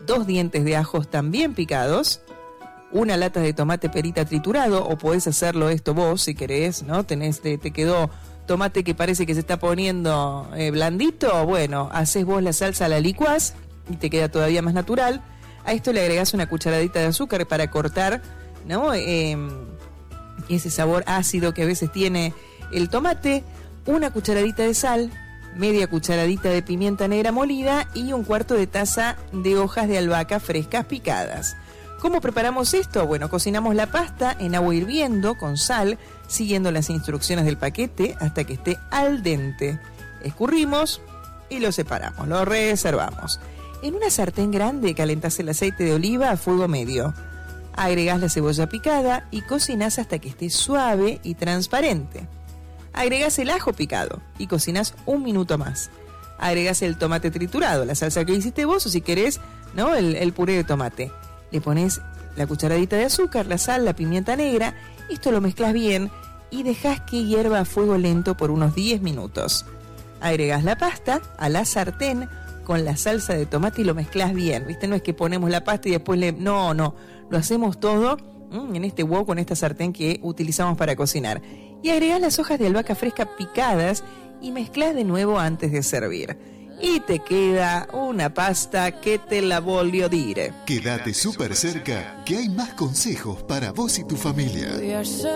2 dientes de ajos también picados, una lata de tomate perita triturado, o podés hacerlo esto vos si querés, ¿no? Te quedó tomate que parece que se está poniendo blandito, bueno, haces vos la salsa, la licuás y te queda todavía más natural. A esto le agregás una cucharadita de azúcar para cortar, ¿no? Ese sabor ácido que a veces tiene el tomate, una cucharadita de sal, media cucharadita de pimienta negra molida y 1/4 de taza de hojas de albahaca frescas picadas. ¿Cómo preparamos esto? Bueno, cocinamos la pasta en agua hirviendo con sal, siguiendo las instrucciones del paquete hasta que esté al dente. Escurrimos y lo separamos, lo reservamos. En una sartén grande calentás el aceite de oliva a fuego medio. Agregás la cebolla picada y cocinás hasta que esté suave y transparente. Agregás el ajo picado y cocinás 1 minuto más. Agregás el tomate triturado, la salsa que hiciste vos, o si querés, ¿no? el puré de tomate. Le pones la cucharadita de azúcar, la sal, la pimienta negra, esto lo mezclas bien y dejás que hierva a fuego lento por unos 10 minutos. Agregás la pasta a la sartén con la salsa de tomate y lo mezclas bien, ¿viste? No es que ponemos la pasta y después No, lo hacemos todo en este wok, con esta sartén que utilizamos para cocinar. Y agregás las hojas de albahaca fresca picadas y mezclás de nuevo antes de servir. Y te queda una pasta que te la voglio dire. Quédate súper cerca, que hay más consejos para vos y tu familia.